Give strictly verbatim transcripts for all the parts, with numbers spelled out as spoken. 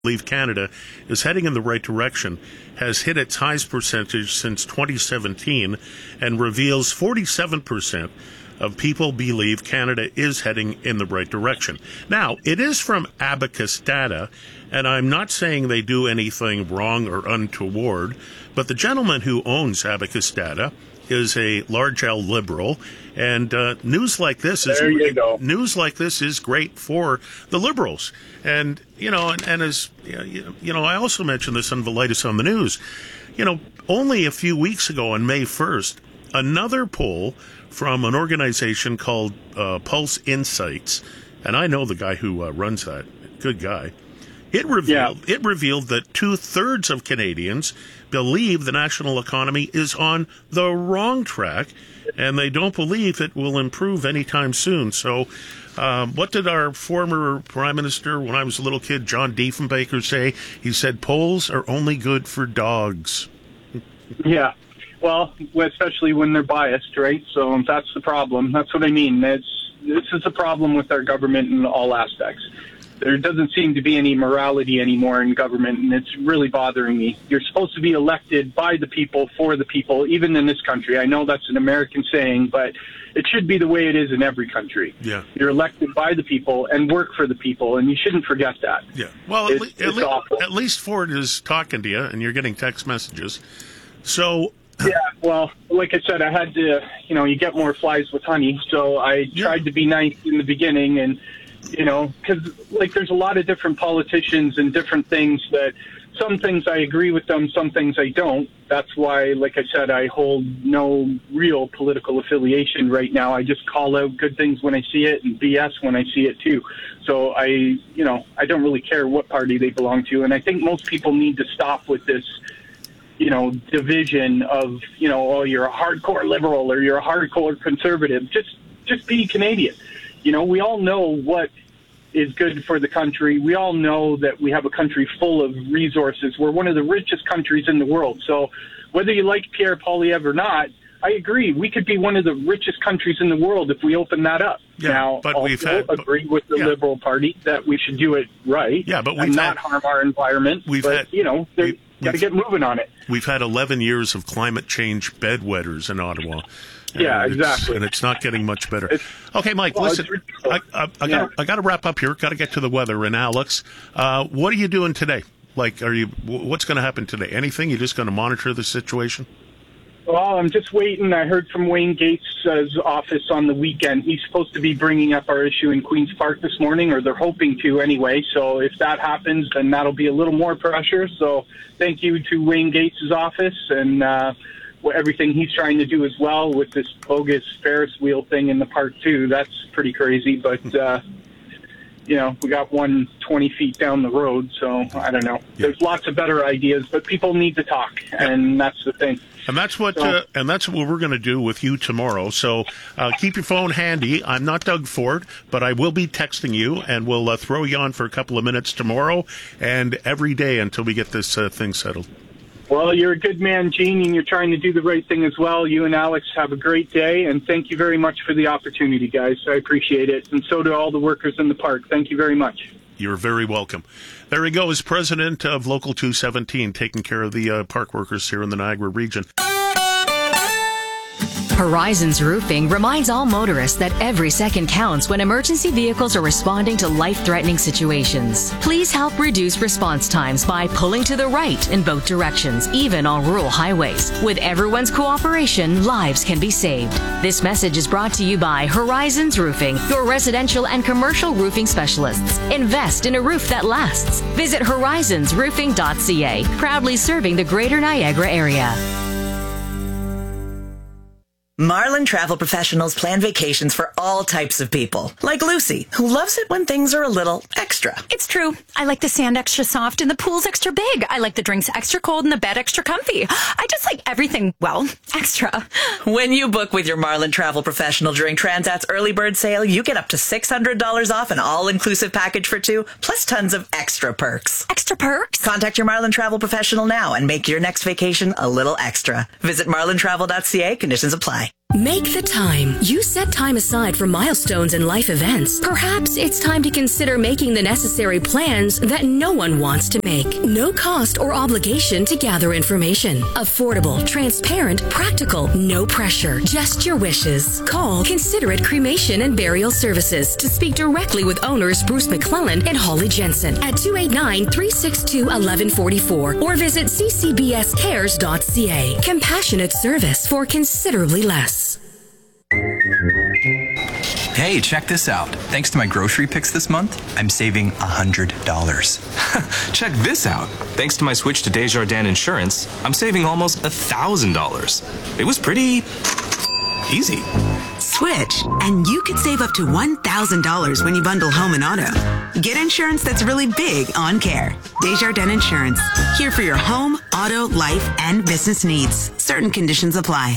Leave Canada is heading in the right direction, has hit its highest percentage since twenty seventeen, and reveals forty-seven percent of people believe Canada is heading in the right direction. Now, it is from Abacus data, and I'm not saying they do anything wrong or untoward, but the gentleman who owns Abacus data is a large L liberal, and uh, news like this is there you go. news like this is great for the liberals. And you know, and, and as you know, I also mentioned this on Velitis on the News. You know, only a few weeks ago, on May first, another poll from an organization called uh, Pulse Insights, and I know the guy who uh, runs that. Good guy. It revealed yeah. it revealed that two thirds of Canadians believe the national economy is on the wrong track, and they don't believe it will improve anytime soon. So, um, what did our former Prime Minister, when I was a little kid, John Diefenbaker, say? He said, "Polls are only good for dogs." Yeah, well, especially when they're biased, right? So that's the problem. That's what I mean. It's, this is a problem with our government in all aspects. There doesn't seem to be any morality anymore in government, and it's really bothering me. You're supposed to be elected by the people, for the people, even in this country. I know that's an American saying, but it should be the way it is in every country. Yeah. You're elected by the people and work for the people, and you shouldn't forget that. Yeah. Well, at, it's, le- at, it's le- at least Ford is talking to you, and you're getting text messages. So... Yeah, well, like I said, I had to, you know, you get more flies with honey, so I yeah. tried to be nice in the beginning, and you know, because, like, there's a lot of different politicians and different things that some things I agree with them, some things I don't. That's why, like I said, I hold no real political affiliation right now. I just call out good things when I see it and B S when I see it, too. So I, you know, I don't really care what party they belong to. And I think most people need to stop with this, you know, division of, you know, oh, you're a hardcore liberal or you're a hardcore conservative. Just, just be Canadian. You know, we all know what is good for the country. We all know that we have a country full of resources. We're one of the richest countries in the world. So whether you like Pierre Poilievre or not, I agree. We could be one of the richest countries in the world if we open that up. Yeah, now, but also we've had, agree with the yeah. Liberal Party that we should do it right. Yeah, but we've and had, not harm our environment. We've but, had, you know, they got to get moving on it. We've had eleven years of climate change bedwetters in Ottawa. Yeah, and exactly. It's, and it's not getting much better. It's, okay, Mike, well, listen, I, I, I yeah. got I got to wrap up here. Got to get to the weather. And Alex, uh, what are you doing today? Like, are you? What's going to happen today? Anything? You're just going to monitor the situation? Well, I'm just waiting. I heard from Wayne Gates' office on the weekend. He's supposed to be bringing up our issue in Queen's Park this morning, or they're hoping to anyway. So if that happens, then that'll be a little more pressure. So thank you to Wayne Gates' office and uh, everything he's trying to do as well with this bogus Ferris wheel thing in the park, too. That's pretty crazy. But, uh, you know, we got one twenty feet down the road. So I don't know. Yeah. There's lots of better ideas, but people need to talk. Yeah. And that's the thing. And that's what so, uh, and that's what we're going to do with you tomorrow. So uh, keep your phone handy. I'm not Doug Ford, but I will be texting you, and we'll uh, throw you on for a couple of minutes tomorrow and every day until we get this uh, thing settled. Well, you're a good man, Gene, and you're trying to do the right thing as well. You and Alex have a great day, and thank you very much for the opportunity, guys. I appreciate it, and so do all the workers in the park. Thank you very much. You're very welcome. There he goes, president of Local two seventeen, taking care of the uh, park workers here in the Niagara region. Horizons Roofing reminds all motorists that every second counts when emergency vehicles are responding to life-threatening situations. Please help reduce response times by pulling to the right in both directions, even on rural highways. With everyone's cooperation, lives can be saved. This message is brought to you by Horizons Roofing, your residential and commercial roofing specialists. Invest in a roof that lasts. Visit horizons roofing dot c a, proudly serving the Greater Niagara area. Marlin Travel Professionals plan vacations for all types of people, like Lucy, who loves it when things are a little extra. It's true. I like the sand extra soft and the pool's extra big. I like the drinks extra cold and the bed extra comfy. I just like everything, well, extra. When you book with your Marlin Travel Professional during Transat's early bird sale, you get up to six hundred dollars off an all-inclusive package for two, plus tons of extra perks. Extra perks? Contact your Marlin Travel Professional now and make your next vacation a little extra. Visit marlin travel dot c a. Conditions apply. Make the time. You set time aside for milestones and life events. Perhaps it's time to consider making the necessary plans that no one wants to make. No cost or obligation to gather information. Affordable, transparent, practical, no pressure. Just your wishes. Call Considerate Cremation and Burial Services to speak directly with owners Bruce McClellan and Holly Jensen at two eight nine, three six two, one one four four or visit c c b s cares dot c a. Compassionate service for considerably less. Hey, check this out. Thanks to my grocery picks this month, I'm saving one hundred dollars. Check this out. Thanks to my switch to Desjardins Insurance, I'm saving almost one thousand dollars. It was pretty easy. Switch, and you could save up to one thousand dollars when you bundle home and auto. Get insurance that's really big on care. Desjardins Insurance. Here for your home, auto, life, and business needs. Certain conditions apply.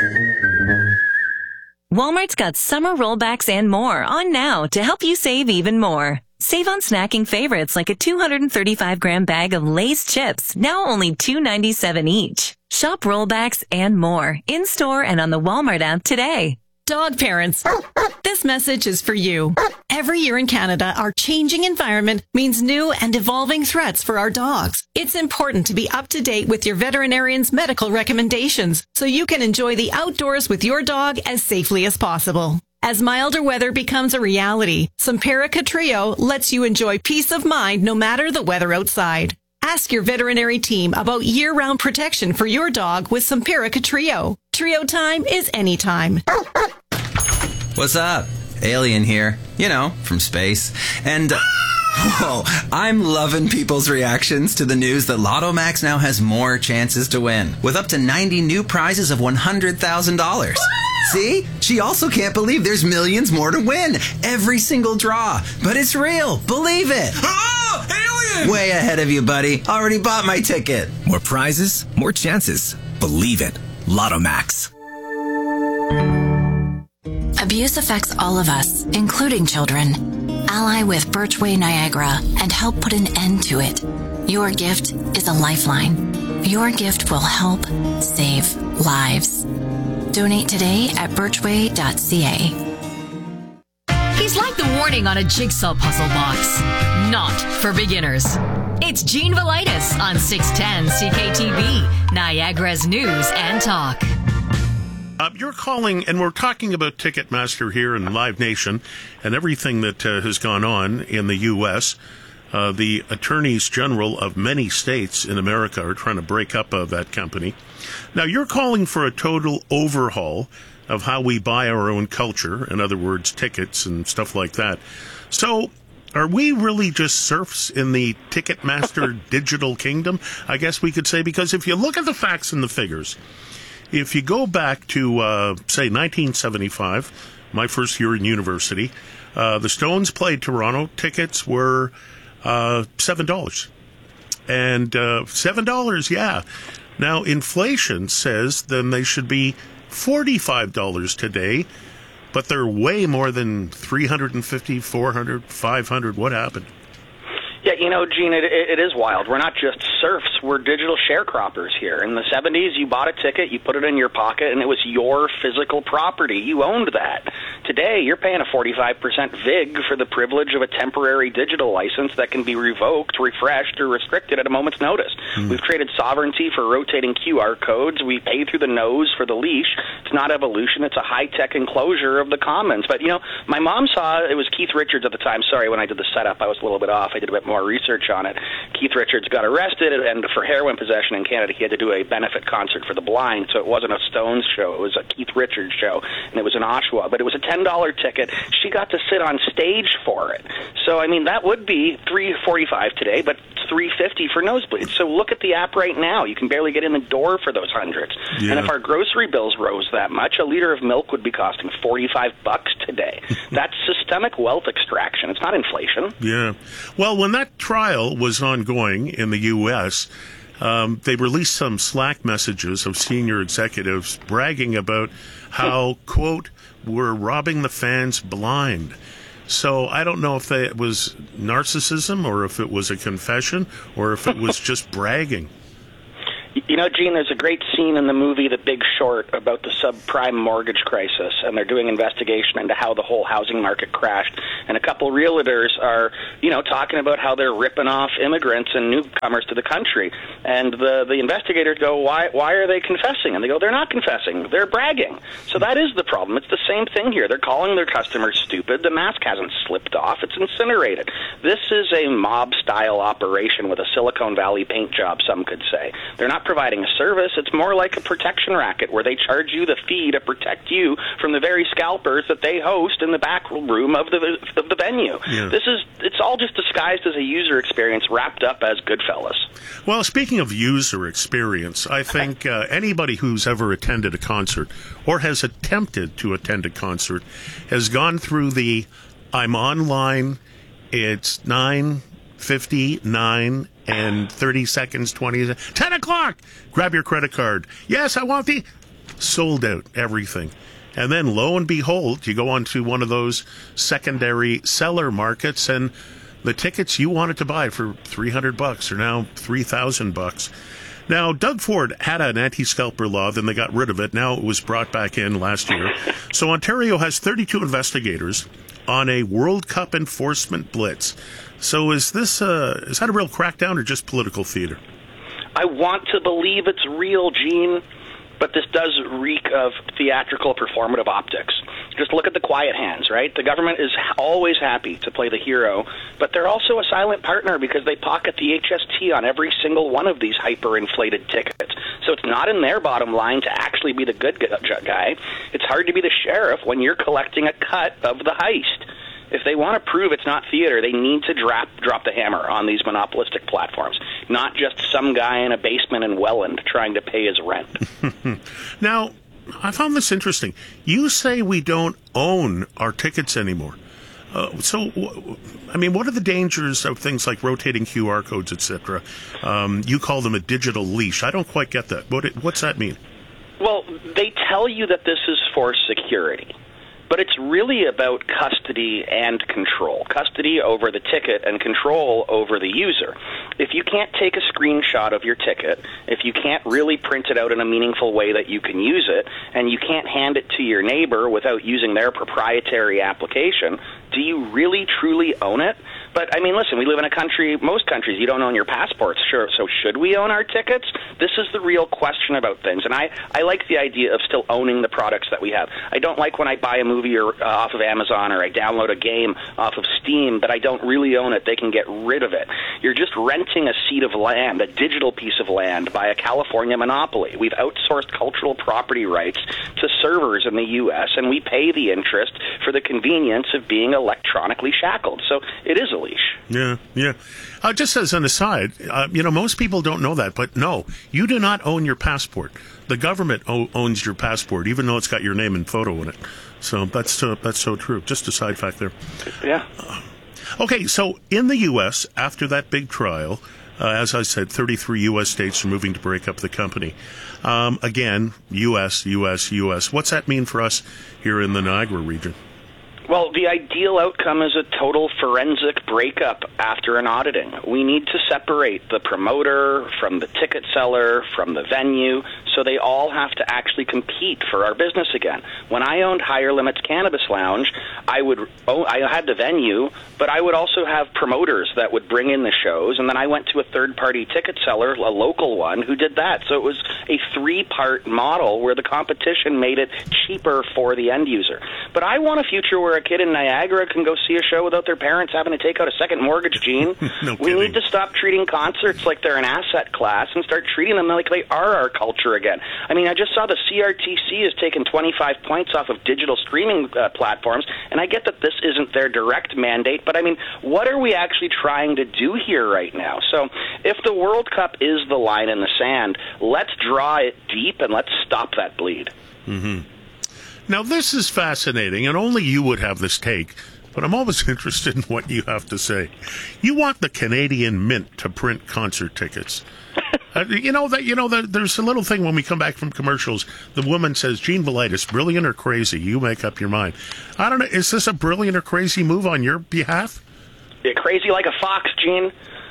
Walmart's got summer rollbacks and more on now to help you save even more. Save on snacking favorites like a two hundred thirty-five gram bag of Lay's chips, now only two ninety-seven each. Shop rollbacks and more in-store and on the Walmart app today. Dog parents, this message is for you. Every year in Canada, our changing environment means new and evolving threats for our dogs. It's important to be up to date with your veterinarian's medical recommendations so you can enjoy the outdoors with your dog as safely as possible. As milder weather becomes a reality, Simparica Trio lets you enjoy peace of mind no matter the weather outside. Ask your veterinary team about year-round protection for your dog with Simparica Trio. Trio time is anytime. What's up? Alien here. You know, from space. And, uh, whoa, I'm loving people's reactions to the news that Lotto Max now has more chances to win, with up to ninety new prizes of one hundred thousand dollars. See? She also can't believe there's millions more to win. Every single draw. But it's real. Believe it. Oh, alien! Way ahead of you, buddy. Already bought my ticket. More prizes, more chances. Believe it. Lotto Max. Abuse affects all of us, including children. Ally with Birchway Niagara and help put an end to it. Your gift is a lifeline. Your gift will help save lives. Donate today at birchway dot c a. He's like the warning on a jigsaw puzzle box. Not for beginners. It's Gene Velitis on six ten C K T V, Niagara's News and Talk. Uh, you're calling, and we're talking about Ticketmaster here in Live Nation and everything that uh, has gone on in the U S. Uh, the attorneys general of many states in America are trying to break up uh, that company. Now, you're calling for a total overhaul of how we buy our own culture, in other words, tickets and stuff like that. So, are we really just serfs in the Ticketmaster digital kingdom? I guess we could say, because if you look at the facts and the figures, if you go back to, uh, say, nineteen seventy-five, my first year in university, uh, the Stones played Toronto. Tickets were uh, seven dollars. And uh, seven dollars, yeah. Now, inflation says then they should be forty-five dollars today, but they're way more than three hundred fifty dollars, four hundred dollars, five hundred dollars. What happened? Yeah, you know, Gene, it, it is wild. We're not just serfs. We're digital sharecroppers here. In the seventies, you bought a ticket, you put it in your pocket, and it was your physical property. You owned that. Today, you're paying a forty-five percent vig for the privilege of a temporary digital license that can be revoked, refreshed, or restricted at a moment's notice. Mm. We've traded sovereignty for rotating Q R codes. We pay through the nose for the leash. It's not evolution. It's a high-tech enclosure of the commons. But, you know, my mom saw, it was Keith Richards at the time. Sorry, when I did the setup, I was a little bit off. I did a bit more research on it. Keith Richards got arrested, and for heroin possession in Canada, he had to do a benefit concert for the blind, so it wasn't a Stones show. It was a Keith Richards show, and it was in Oshawa. But it was a ten dollar ticket. She got to sit on stage for it. So, I mean, that would be three forty-five today, but it's three fifty for nosebleeds. So look at the app right now. You can barely get in the door for those hundreds. Yeah. And if our grocery bills rose that much, a liter of milk would be costing forty-five bucks today. That's systemic wealth extraction. It's not inflation. Yeah. Well, when that trial was ongoing in the U S, um, they released some Slack messages of senior executives bragging about how, quote, we're robbing the fans blind. So I don't know if they, it was narcissism or if it was a confession or if it was just bragging. You know, Gene, there's a great scene in the movie The Big Short about the subprime mortgage crisis, and they're doing investigation into how the whole housing market crashed. And a couple realtors are, you know, talking about how they're ripping off immigrants and newcomers to the country. And the the investigators go, why why are they confessing? And they go, they're not confessing. They're bragging. So that is the problem. It's the same thing here. They're calling their customers stupid. The mask hasn't slipped off. It's incinerated. This is a mob-style operation with a Silicon Valley paint job, some could say. They're not providing a service. It's more like a protection racket where they charge you the fee to protect you from the very scalpers that they host in the back room of the of the venue. Yeah. This is it's all just disguised as a user experience wrapped up as Goodfellas. Well, speaking of user experience, I think uh, anybody who's ever attended a concert or has attempted to attend a concert has gone through the I'm online, it's nine fifty-nine and thirty seconds, twenty, ten o'clock, grab your credit card. Yes, I want the, sold out, everything. And then lo and behold, you go onto one of those secondary seller markets and the tickets you wanted to buy for three hundred bucks are now three thousand bucks. Now, Doug Ford had an anti-scalper law, then they got rid of it. Now it was brought back in last year. So Ontario has thirty-two investigators on a World Cup enforcement blitz. So is this uh, is that a real crackdown or just political theater? I want to believe it's real, Gene, but this does reek of theatrical performative optics. Just look at the quiet hands, right? The government is always happy to play the hero, but they're also a silent partner because they pocket the H S T on every single one of these hyper-inflated tickets. So it's not in their bottom line to actually be the good guy. It's hard to be the sheriff when you're collecting a cut of the heist. If they want to prove it's not theater, they need to drop drop the hammer on these monopolistic platforms, not just some guy in a basement in Welland trying to pay his rent. Now, I found this interesting. You say we don't own our tickets anymore. Uh, so, I mean, what are the dangers of things like rotating Q R codes, et cetera? Um, you call them a digital leash. I don't quite get that. What, what's that mean? Well, they tell you that this is for security. But it's really about custody and control. Custody over the ticket and control over the user. If you can't take a screenshot of your ticket, if you can't really print it out in a meaningful way that you can use it, and you can't hand it to your neighbor without using their proprietary application, do you really, truly own it? But, I mean, listen, we live in a country, most countries, you don't own your passports. Sure, so should we own our tickets? This is the real question about things. And I, I like the idea of still owning the products that we have. I don't like when I buy a movie or, uh, off of Amazon or I download a game off of Steam that I don't really own it. They can get rid of it. You're just renting a seat of land, a digital piece of land, by a California monopoly. We've outsourced cultural property rights to servers in the U S, and we pay the interest for the convenience of being electronically shackled. So it is a leash. Yeah, yeah. Uh, just as an aside, uh, you know, most people don't know that, but no, you do not own your passport. The government o- owns your passport, even though it's got your name and photo in it. So that's so, that's so true. Just a side fact there. Yeah. Uh, okay, so in the U S, after that big trial, uh, as I said, thirty-three U S states are moving to break up the company. Um, again, U S, U S, U S. What's that mean for us here in the Niagara region? Well, the ideal outcome is a total forensic breakup after an auditing. We need to separate the promoter from the ticket seller, from the venue, so they all have to actually compete for our business again. When I owned Higher Limits Cannabis Lounge, I would oh, I had the venue, but I would also have promoters that would bring in the shows, and then I went to a third-party ticket seller, a local one, who did that. So it was a three-part model where the competition made it cheaper for the end user. But I want a future where a kid in Niagara can go see a show without their parents having to take out a second mortgage, Gene. No we kidding. need to stop treating concerts like they're an asset class and start treating them like they are our culture again. I mean, I just saw the C R T C has taken twenty-five points off of digital streaming uh, platforms, and I get that this isn't their direct mandate, but I mean, what are we actually trying to do here right now? So if the World Cup is the line in the sand, let's draw it deep and let's stop that bleed. Mm-hmm. Now, this is fascinating, and only you would have this take, but I'm always interested in what you have to say. You want the Canadian Mint to print concert tickets. uh, you know that you know that there's a little thing when we come back from commercials. The woman says, "Gene Velitis, brilliant or crazy? You make up your mind." I don't know. Is this a brilliant or crazy move on your behalf? Yeah, crazy like a fox, Gene.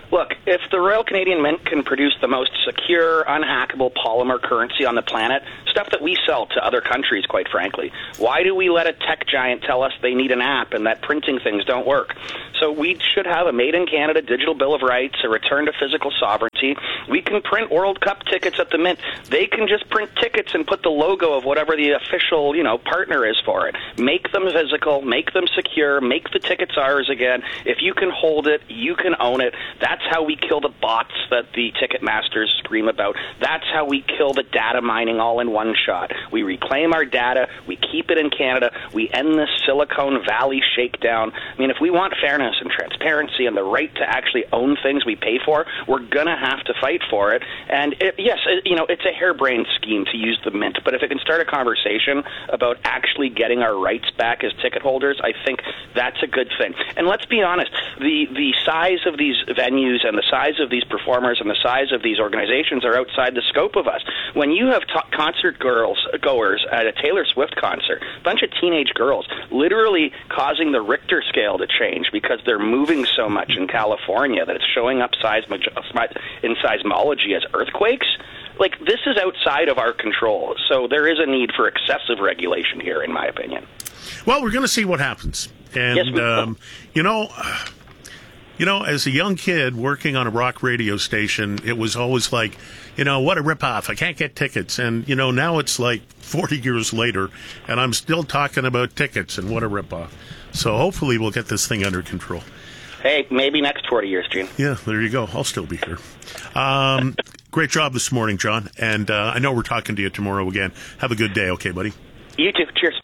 Look, if the Royal Canadian Mint can produce the most secure, unhackable polymer currency on the planet, stuff that we sell to other countries, quite frankly, why do we let a tech giant tell us they need an app and that printing things don't work? So we should have a made-in-Canada digital bill of rights, a return to physical sovereignty. We can print World Cup tickets at the Mint. They can just print tickets and put the logo of whatever the official, you know, partner is for it. Make them physical, make them secure, make the tickets ours again. If you can hold it, you can own it. That's how we kill the bots that the ticket masters scream about. That's how we kill the data mining all in one shot. We reclaim our data, we keep it in Canada, we end this Silicon Valley shakedown. I mean, if we want fairness and transparency and the right to actually own things we pay for, we're going to have to fight for it. And it, yes, it, you know, it's a harebrained scheme to use the Mint, but if it can start a conversation about actually getting our rights back as ticket holders, I think that's a good thing. And let's be honest, the, the size of these venues and the size of these performers and the size of these organizations are outside the scope of us. When you have t- concert girls goers at a Taylor Swift concert, a bunch of teenage girls literally causing the Richter scale to change because they're moving so much in California that it's showing up seismo- in seismology as earthquakes, like, this is outside of our control. So there is a need for excessive regulation here, in my opinion. Well, we're going to see what happens. And, yes, we um, you know... You know, as a young kid working on a rock radio station, it was always like, you know, what a ripoff. I can't get tickets. And, you know, now it's like forty years later, and I'm still talking about tickets and what a ripoff. So hopefully we'll get this thing under control. Hey, maybe next forty years, Gene. Yeah, there you go. I'll still be here. Um, great job this morning, John. And uh, I know we're talking to you tomorrow again. Have a good day, okay, buddy? You too. Cheers.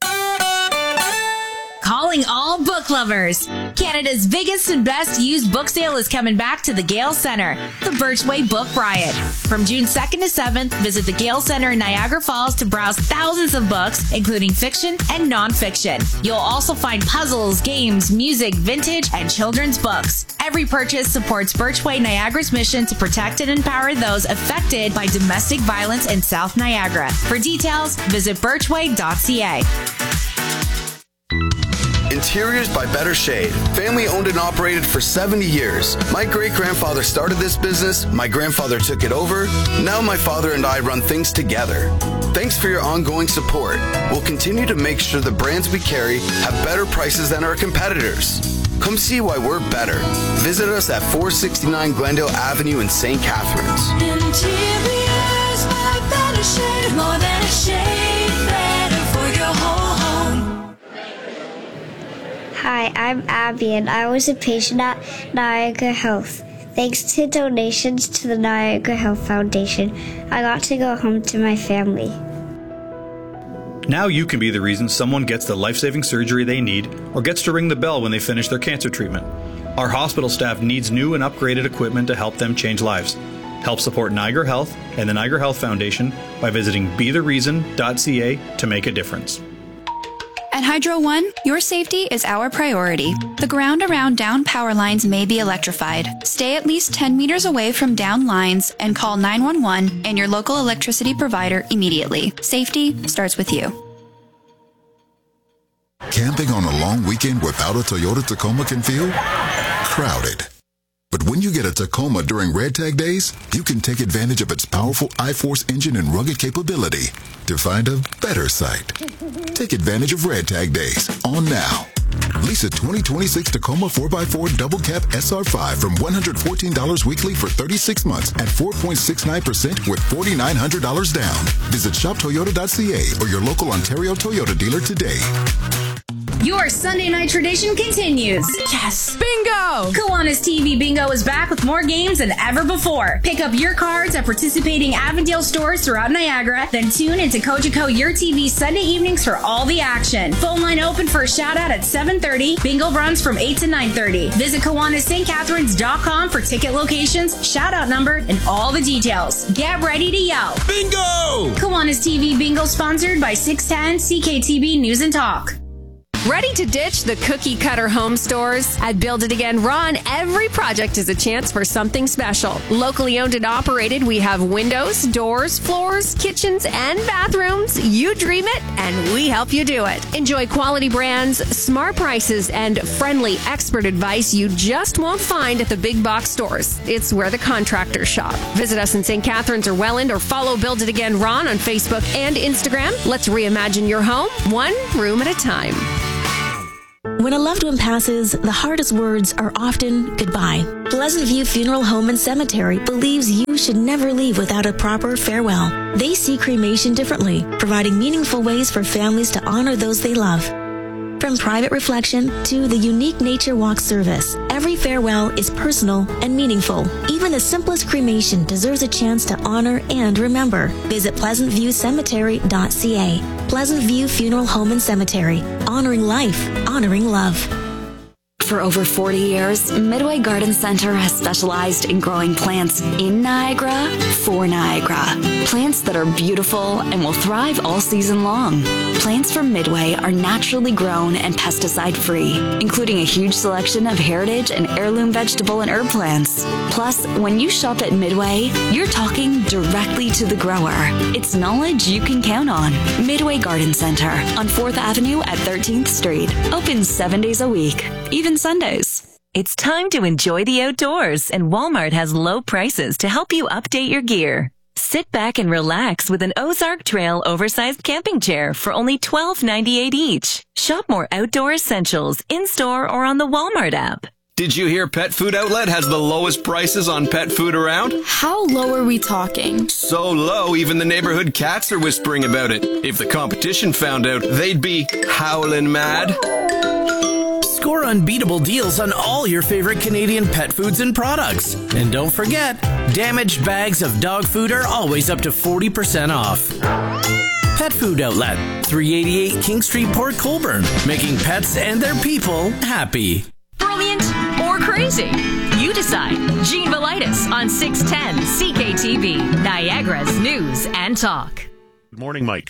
Calling all book lovers. Canada's biggest and best used book sale is coming back to the Gale Centre, the Birchway Book Riot. From June second to seventh, visit the Gale Centre in Niagara Falls to browse thousands of books, including fiction and nonfiction. You'll also find puzzles, games, music, vintage, and children's books. Every purchase supports Birchway Niagara's mission to protect and empower those affected by domestic violence in South Niagara. For details, visit birchway dot c a. Interiors by Better Shade. Family owned and operated for seventy years. My great-grandfather started this business, my grandfather took it over, now my father and I run things together. Thanks for your ongoing support. We'll continue to make sure the brands we carry have better prices than our competitors. Come see why we're better. Visit us at four sixty-nine Glendale Avenue in Saint Catharines. Interiors by Better Shade. More than a shade, better for your whole home. Hi, I'm Abby, and I was a patient at Niagara Health. Thanks to donations to the Niagara Health Foundation, I got to go home to my family. Now you can be the reason someone gets the life-saving surgery they need or gets to ring the bell when they finish their cancer treatment. Our hospital staff needs new and upgraded equipment to help them change lives. Help support Niagara Health and the Niagara Health Foundation by visiting be the reason dot c a to make a difference. At Hydro One, your safety is our priority. The ground around down power lines may be electrified. Stay at least ten meters away from down lines and call nine one one and your local electricity provider immediately. Safety starts with you. Camping on a long weekend without a Toyota Tacoma can feel crowded. But when you get a Tacoma during Red Tag Days, you can take advantage of its powerful I-Force engine and rugged capability to find a better site. Take advantage of Red Tag Days on now. Lease a twenty twenty-six Tacoma four by four Double Cab S R five from one hundred fourteen dollars weekly for thirty-six months at four point six nine percent with four thousand nine hundred dollars down. Visit shop toyota dot c a or your local Ontario Toyota dealer today. Your Sunday night tradition continues. Yes! Bingo! Kiwanis T V Bingo is back with more games than ever before. Pick up your cards at participating Avondale stores throughout Niagara, then tune into Cogeco Your T V Sunday evenings for all the action. Phone line open for a shout out at seven thirty. Bingo runs from eight to nine thirty. Visit Kiwanis St Catharines dot com for ticket locations, shout out number, and all the details. Get ready to yell. Bingo! Kiwanis T V Bingo sponsored by six ten C K T B News and Talk. Ready to ditch the cookie cutter home stores? At Build It Again Ron, every project is a chance for something special. Locally owned and operated, we have windows, doors, floors, kitchens, and bathrooms. You dream it, and we help you do it. Enjoy quality brands, smart prices, and friendly expert advice you just won't find at the big box stores. It's where the contractors shop. Visit us in Saint Catharines or Welland, or follow Build It Again Ron on Facebook and Instagram. Let's reimagine your home, one room at a time. When a loved one passes, the hardest words are often goodbye. Pleasant View Funeral Home and Cemetery believes you should never leave without a proper farewell. They see cremation differently, providing meaningful ways for families to honor those they love. From private reflection to the unique nature walk service, every farewell is personal and meaningful. Even the simplest cremation deserves a chance to honor and remember. Visit pleasant view cemetery dot c a. Pleasant View Funeral Home and Cemetery. Honoring life, honoring love. For over forty years, Midway Garden Center has specialized in growing plants in Niagara for Niagara. Plants that are beautiful and will thrive all season long. Plants from Midway are naturally grown and pesticide-free, including a huge selection of heritage and heirloom vegetable and herb plants. Plus, when you shop at Midway, you're talking directly to the grower. It's knowledge you can count on. Midway Garden Center on fourth Avenue at thirteenth Street. Open seven days a week, even Sundays. It's time to enjoy the outdoors, and Walmart has low prices to help you update your gear. Sit back and relax with an Ozark Trail oversized camping chair for only twelve ninety-eight each. Shop more outdoor essentials in-store or on the Walmart app. Did you hear Pet Food Outlet has the lowest prices on pet food around? How low are we talking? So low, even the neighborhood cats are whispering about it. If the competition found out, they'd be howling mad. Score unbeatable deals on all your favorite Canadian pet foods and products. And don't forget, damaged bags of dog food are always up to forty percent off. Pet Food Outlet, three eighty-eight King Street, Port Colborne, making pets and their people happy. Brilliant or crazy? You decide. Gene Velitis on six ten C K T V, Niagara's News and Talk. Good morning, Mike.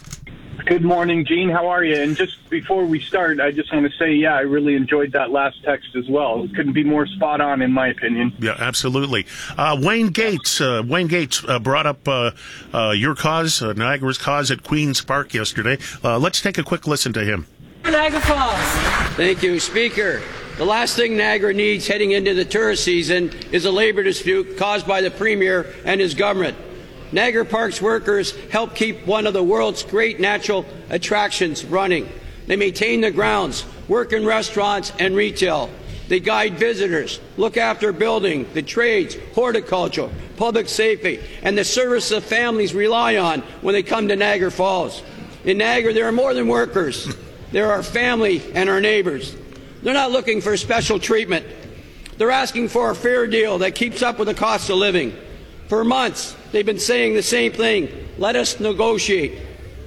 Good morning, Gene. How are you? And just before we start, I just want to say, yeah, I really enjoyed that last text as well. It couldn't be more spot on, in my opinion. Yeah, absolutely. Uh, Wayne Gates, uh, Wayne Gates uh, brought up uh, uh, your cause, uh, Niagara's cause at Queen's Park yesterday. Uh, let's take a quick listen to him. Niagara Falls. Thank you, Speaker. The last thing Niagara needs heading into the tourist season is a labor dispute caused by the Premier and his government. Niagara Parks workers help keep one of the world's great natural attractions running. They maintain the grounds, work in restaurants and retail. They guide visitors, look after building, the trades, horticulture, public safety, and the service that families rely on when they come to Niagara Falls. In Niagara, there are more than workers. There are family and our neighbors. They're not looking for special treatment. They're asking for a fair deal that keeps up with the cost of living. For months, they've been saying the same thing. Let us negotiate.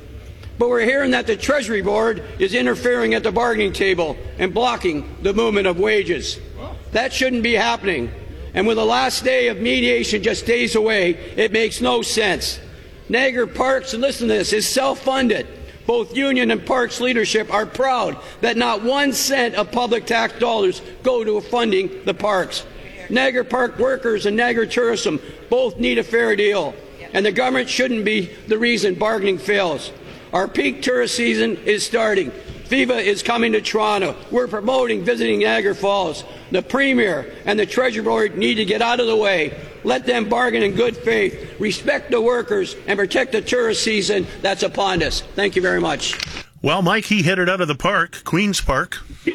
But we're hearing that the Treasury Board is interfering at the bargaining table and blocking the movement of wages. That shouldn't be happening. And with the last day of mediation just days away, it makes no sense. Niagara Parks, and listen to this, is self-funded. Both union and parks leadership are proud that not one cent of public tax dollars go to funding the parks. Niagara Park workers and Niagara tourism both need a fair deal, and the government shouldn't be the reason bargaining fails. Our peak tourist season is starting. FIFA is coming to Toronto. We're promoting visiting Niagara Falls. The Premier and the Treasury Board need to get out of the way. Let them bargain in good faith, respect the workers, and protect the tourist season that's upon us. Thank you very much. Well, Mike, he hit it out of the park, Queen's Park.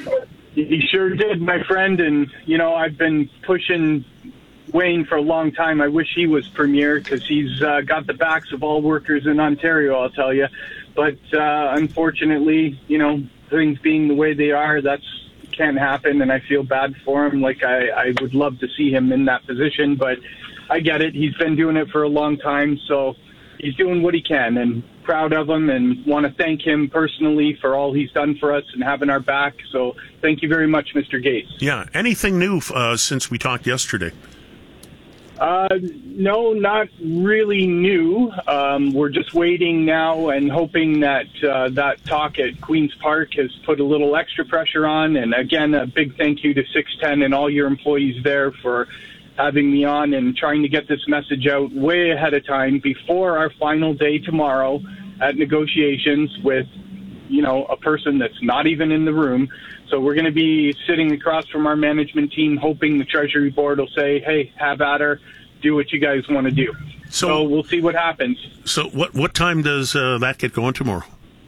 He sure did, my friend. And, you know, I've been pushing Wayne for a long time. I wish he was Premier because he's uh, got the backs of all workers in Ontario, I'll tell you. But uh, unfortunately, you know, things being the way they are, that's can't happen, and I feel bad for him. Like, I, I would love to see him in that position, but I get it. He's been doing it for a long time, so he's doing what he can, and proud of him, and want to thank him personally for all he's done for us and having our back. So thank you very much, Mister Gates. Yeah. Anything new uh, since we talked yesterday? Uh, no, not really new. Um, we're just waiting now and hoping that uh, that talk at Queen's Park has put a little extra pressure on. And again, a big thank you to six ten and all your employees there for having me on and trying to get this message out way ahead of time before our final day tomorrow at negotiations with, you know, a person that's not even in the room. So we're going to be sitting across from our management team, hoping the Treasury Board will say, hey, have at her, do what you guys want to do. So, so we'll see what happens. So what what time does uh, that get going tomorrow?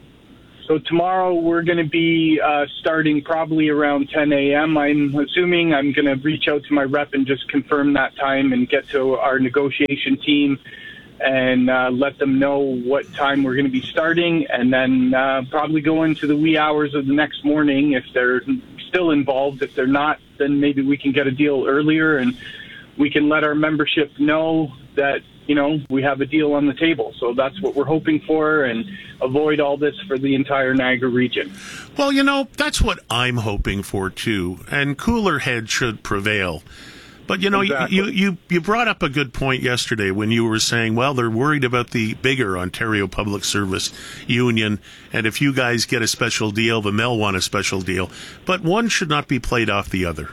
So tomorrow we're going to be uh, starting probably around ten a.m. I'm assuming I'm going to reach out to my rep and just confirm that time and get to our negotiation team and uh, let them know what time we're going to be starting, and then uh, probably go into the wee hours of the next morning if they're still involved. If they're not, then maybe we can get a deal earlier and we can let our membership know that, you know, we have a deal on the table. So that's what we're hoping for, and avoid all this for the entire Niagara region. Well, you know, that's what I'm hoping for too, and cooler heads should prevail. But, you know, exactly. you, you, you brought up a good point yesterday when you were saying, well, they're worried about the bigger Ontario Public Service Union, and if you guys get a special deal, then they'll want a special deal. But one should not be played off the other.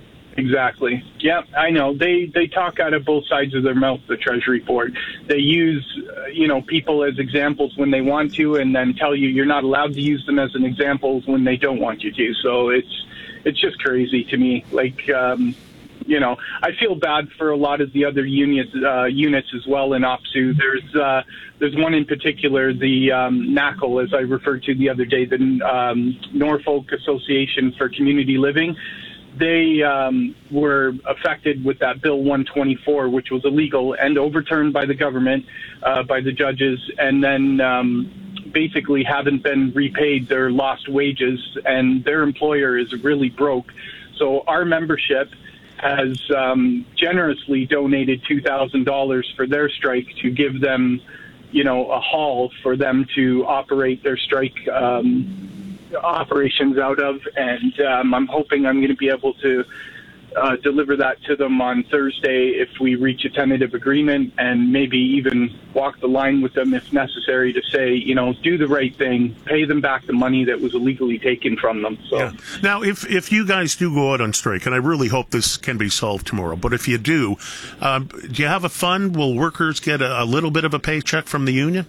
Exactly. Yeah, I know. They they talk out of both sides of their mouth, the Treasury Board. They use, uh, you know, people as examples when they want to, and then tell you you're not allowed to use them as an example when they don't want you to. So it's it's just crazy to me. Like, um, you know, I feel bad for a lot of the other units uh, units as well in O P S U. There's uh, there's one in particular, the um, N A C L, as I referred to the other day, the um, Norfolk Association for Community Living. They um, were affected with that Bill one twenty-four, which was illegal and overturned by the government, uh, by the judges, and then um, basically haven't been repaid their lost wages, and their employer is really broke. So our membership has um, generously donated two thousand dollars for their strike to give them, you know, a hall for them to operate their strike um operations out of, and um, I'm hoping I'm going to be able to uh, deliver that to them on Thursday if we reach a tentative agreement, and maybe even walk the line with them if necessary to say, you know, do the right thing, pay them back the money that was illegally taken from them. So yeah. Now, if if you guys do go out on strike, and I really hope this can be solved tomorrow, but if you do, um, do you have a fund? Will workers get a, a little bit of a paycheck from the union?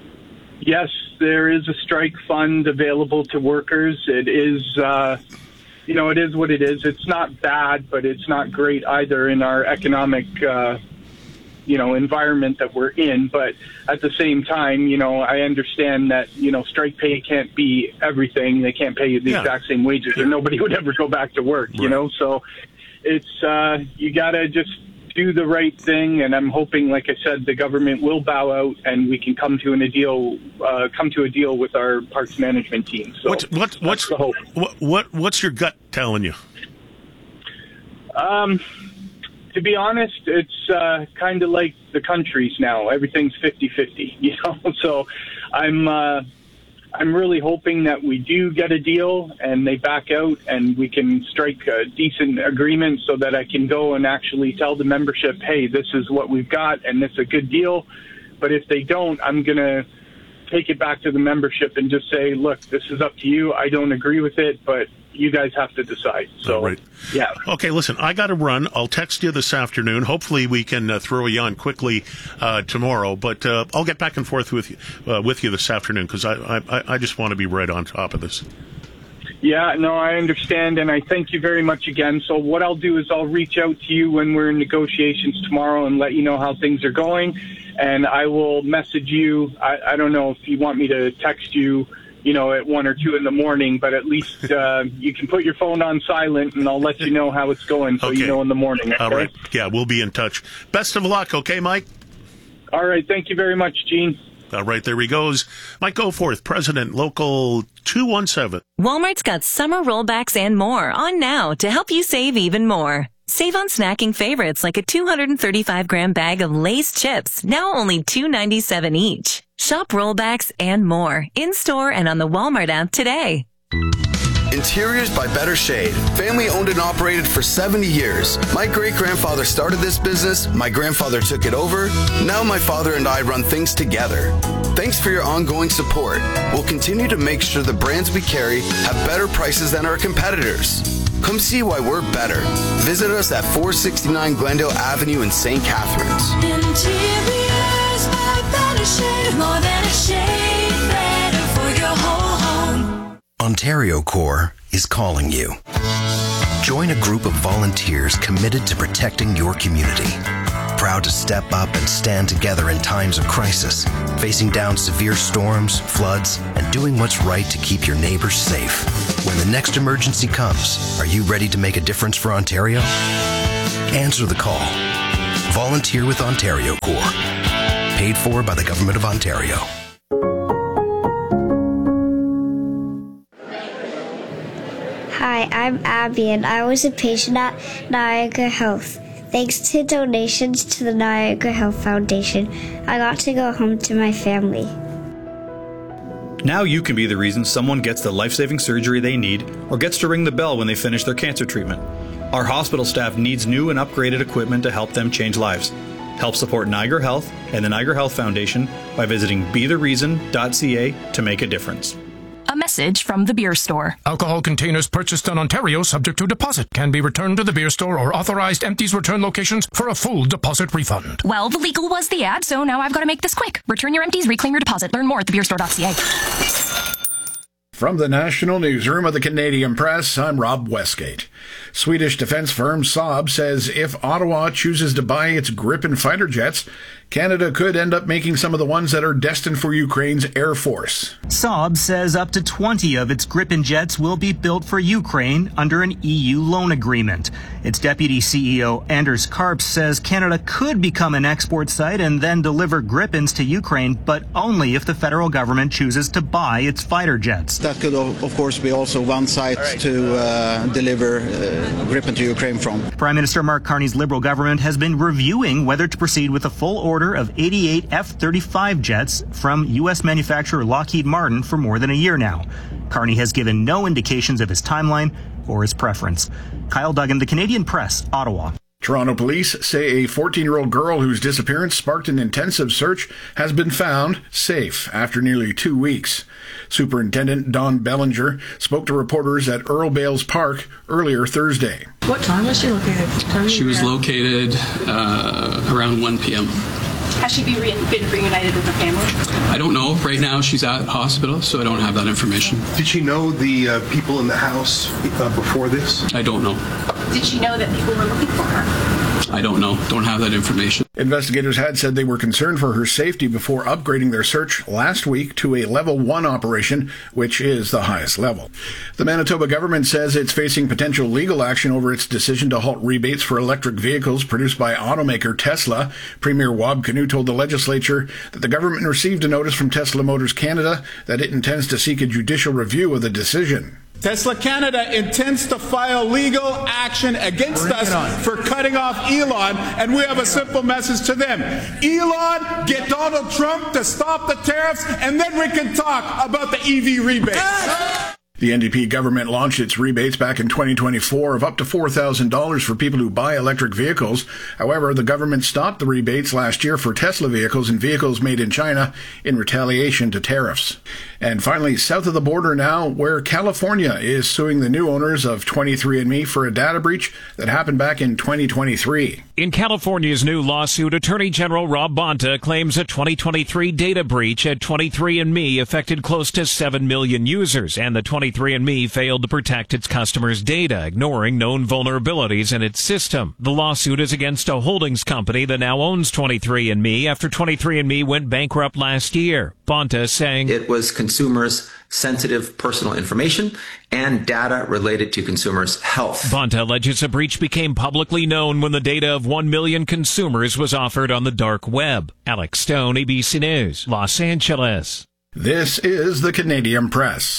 Yes, there is a strike fund available to workers. It is, uh, you know, it is what it is. It's not bad, but it's not great either in our economic, uh, you know, environment that we're in. But at the same time, you know, I understand that, you know, strike pay can't be everything. They can't pay you the yeah. exact same wages, or nobody would ever go back to work, right. you know. So it's, uh, you got to just do the right thing, and I'm hoping, like I said, the government will bow out and we can come to an, a deal, uh, come to a deal with our parks management team. So what's what, what's the hope. What, what what's your gut telling you? Um, to be honest, it's uh, kind of like the countries now. Everything's fifty-fifty, you know. So I'm. Uh, I'm really hoping that we do get a deal and they back out and we can strike a decent agreement so that I can go and actually tell the membership, hey, this is what we've got and it's a good deal. But if they don't, I'm going to take it back to the membership and just say, look, this is up to you. I don't agree with it, but you guys have to decide. So, right. yeah. Okay, listen, I got to run. I'll text you this afternoon. Hopefully we can uh, throw you on quickly uh, tomorrow, but uh, I'll get back and forth with you, uh, with you this afternoon because I, I, I just want to be right on top of this. Yeah, no, I understand, and I thank you very much again. So what I'll do is I'll reach out to you when we're in negotiations tomorrow and let you know how things are going, and I will message you. I, I don't know if you want me to text you, you know, at one or two in the morning, but at least uh, you can put your phone on silent, and I'll let you know how it's going so okay. you know in the morning. Okay? All right. Yeah, we'll be in touch. Best of luck, okay, Mike? All right. Thank you very much, Gene. All right, there he goes. Mike Goforth, President, Local two one seven. Walmart's got summer rollbacks and more on now to help you save even more. Save on snacking favorites like a two hundred thirty-five gram bag of Lay's chips, now only two ninety-seven each. Shop rollbacks and more in store and on the Walmart app today. Interiors by Better Shade. Family owned and operated for seventy years. My great-grandfather started this business, my grandfather took it over, now my father and I run things together. Thanks for your ongoing support. We'll continue to make sure the brands we carry have better prices than our competitors. Come see why we're better. Visit us at four sixty-nine Glendale Avenue in Saint Catharines. Interiors by Better Shade. More than a shade, better for your whole home. Ontario Corps is calling you. Join a group of volunteers committed to protecting your community. Proud to step up and stand together in times of crisis, facing down severe storms, floods, and doing what's right to keep your neighbors safe. When the next emergency comes, are you ready to make a difference for Ontario? Answer the call. Volunteer with Ontario Corps. Paid for by the Government of Ontario. Hi, I'm Abby, and I was a patient at Niagara Health. Thanks to donations to the Niagara Health Foundation, I got to go home to my family. Now you can be the reason someone gets the life-saving surgery they need or gets to ring the bell when they finish their cancer treatment. Our hospital staff needs new and upgraded equipment to help them change lives. Help support Niagara Health and the Niagara Health Foundation by visiting be the reason dot c a to make a difference. A message from the beer store. Alcohol containers purchased in Ontario subject to deposit can be returned to the beer store or authorized empties return locations for a full deposit refund. Well, the legal was the ad, so now I've got to make this quick. Return your empties, reclaim your deposit. Learn more at the beer store dot c a. From the National Newsroom of the Canadian Press, I'm Rob Westgate. Swedish defense firm Saab says if Ottawa chooses to buy its Gripen fighter jets, Canada could end up making some of the ones that are destined for Ukraine's Air Force. Saab says up to twenty of its Gripen jets will be built for Ukraine under an E U loan agreement. Its deputy C E O Anders Karps says Canada could become an export site and then deliver Gripens to Ukraine, but only if the federal government chooses to buy its fighter jets. That could, of course, be also one site right. to uh, deliver uh, Gripen to Ukraine from. Prime Minister Mark Carney's Liberal government has been reviewing whether to proceed with a full order of eighty-eight F thirty-five jets from U S manufacturer Lockheed Martin for more than a year now. Carney has given no indications of his timeline or his preference. Kyle Duggan, The Canadian Press, Ottawa. Toronto police say a fourteen-year-old girl whose disappearance sparked an intensive search has been found safe after nearly two weeks. Superintendent Don Bellinger spoke to reporters at Earl Bales Park earlier Thursday. What time was she located? She was located uh, around one p.m. Has she been, re- been reunited with her family? I don't know. Right now she's at hospital, so I don't have that information. Did she know the uh, people in the house uh, before this? I don't know. Did she know that people were looking for her? I don't know. Don't have that information. Investigators had said they were concerned for her safety before upgrading their search last week to a level one operation, which is the highest level. The Manitoba government says it's facing potential legal action over its decision to halt rebates for electric vehicles produced by automaker Tesla. Premier Wab Kinew told the legislature that the government received a notice from Tesla Motors Canada that it intends to seek a judicial review of the decision. Tesla Canada intends to file legal action against Bring us for cutting off Elon, and we have a simple message to them. Elon, get Donald Trump to stop the tariffs, and then we can talk about the E V rebates. Yes! The N D P government launched its rebates back in twenty twenty-four of up to four thousand dollars for people who buy electric vehicles. However, the government stopped the rebates last year for Tesla vehicles and vehicles made in China in retaliation to tariffs. And finally, south of the border now, where California is suing the new owners of twenty-three and me for a data breach that happened back in twenty twenty-three. In California's new lawsuit, Attorney General Rob Bonta claims a twenty twenty-three data breach at twenty-three and me affected close to seven million users, and the twenty-three and me failed to protect its customers' data, ignoring known vulnerabilities in its system. The lawsuit is against a holdings company that now owns twenty-three and me after twenty-three and me went bankrupt last year. Bonta saying it was consumers' sensitive personal information and data related to consumers' health. Bonta alleges a breach became publicly known when the data of one million consumers was offered on the dark web. Alex Stone, A B C News, Los Angeles. This is the Canadian Press.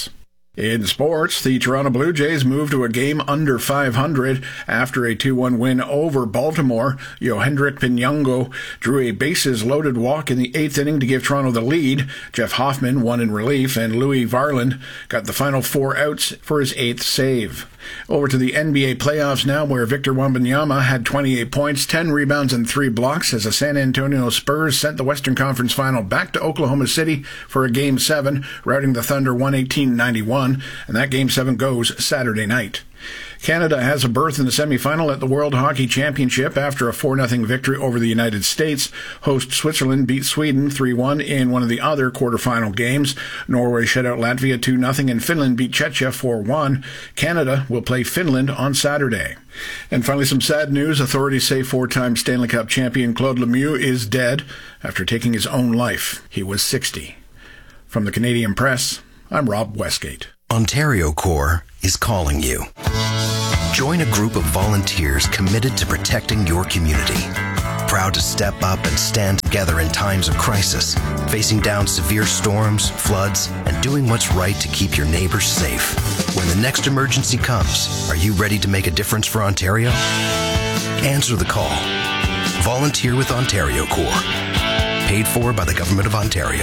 In sports, the Toronto Blue Jays moved to a game under five hundred after a two one win over Baltimore. Yohendrick Pinyango drew a bases-loaded walk in the eighth inning to give Toronto the lead. Jeff Hoffman won in relief, and Louis Varland got the final four outs for his eighth save. Over to the N B A playoffs now, where Victor Wembanyama had twenty-eight points, ten rebounds, and three blocks as the San Antonio Spurs sent the Western Conference Final back to Oklahoma City for a Game seven, routing the Thunder one eighteen ninety-one, and that Game seven goes Saturday night. Canada has a berth in the semifinal at the World Hockey Championship after a four nothing victory over the United States. Host Switzerland beat Sweden three one in one of the other quarterfinal games. Norway shut out Latvia two nothing, and Finland beat Czechia four one. Canada will play Finland on Saturday. And finally, some sad news. Authorities say four-time Stanley Cup champion Claude Lemieux is dead after taking his own life. He was sixty. From the Canadian Press, I'm Rob Westgate. Ontario Corps is calling you. Join a group of volunteers committed to protecting your community. Proud to step up and stand together in times of crisis, facing down severe storms, floods, and doing what's right to keep your neighbors safe. When the next emergency comes, are you ready to make a difference for Ontario? Answer the call. Volunteer with Ontario Corps. Paid for by the Government of Ontario.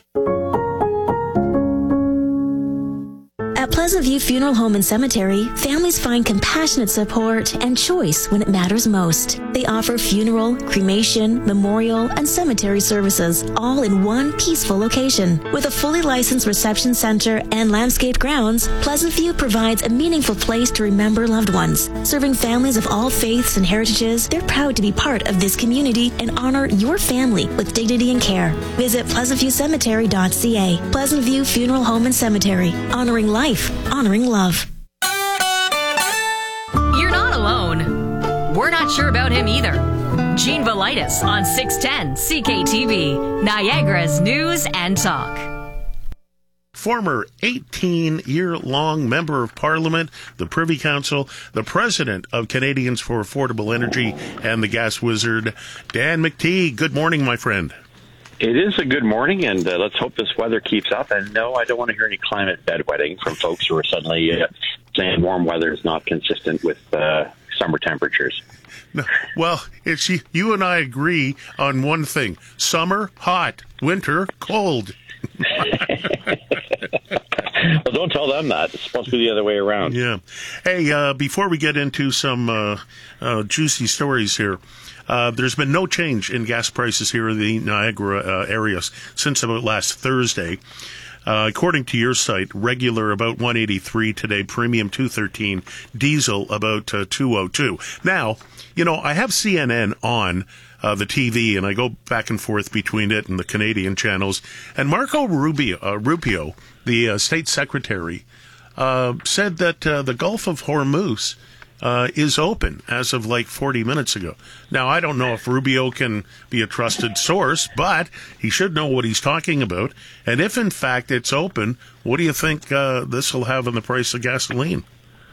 At Pleasant View Funeral Home and Cemetery, families find compassionate support and choice when it matters most. They offer funeral, cremation, memorial, and cemetery services, all in one peaceful location. With a fully licensed reception center and landscaped grounds, Pleasant View provides a meaningful place to remember loved ones. Serving families of all faiths and heritages, they're proud to be part of this community and honor your family with dignity and care. Visit pleasant view cemetery dot c a. Pleasant View Funeral Home and Cemetery, honoring life. Honoring love. You're not alone. We're not sure about him either. Gene Velitis on six ten C K T V, Niagara's News and Talk. Former eighteen-year-long Member of Parliament, the Privy Council, the President of Canadians for Affordable Energy, and the Gas Wizard, Dan McTeague. Good morning, my friend. It is a good morning, and uh, let's hope this weather keeps up. And no, I don't want to hear any climate bedwetting from folks who are suddenly uh, saying warm weather is not consistent with uh, summer temperatures. No, well, it's you, you and I agree on one thing. Summer, hot. Winter, cold. Well, don't tell them that. It's supposed to be the other way around. Yeah. Hey, uh, before we get into some uh, uh, juicy stories here, Uh, there's been no change in gas prices here in the Niagara uh, area since about last Thursday. Uh, according to your site, regular about one eighty-three today, premium two thirteen, diesel about uh, two oh two. Now, you know, I have C N N on uh, the T V, and I go back and forth between it and the Canadian channels. And Marco Rubio, uh, Rubio the uh, state secretary, uh, said that uh, the Gulf of Hormuz Uh, is open as of like forty minutes ago. Now, I don't know if Rubio can be a trusted source, but he should know what he's talking about. And if, in fact, it's open, what do you think uh, this will have on the price of gasoline?